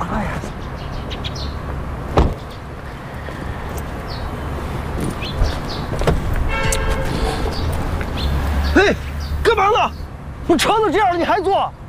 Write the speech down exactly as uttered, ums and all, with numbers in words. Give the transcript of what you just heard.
哎呀！哎，干嘛呢？你车都这样了，你还坐？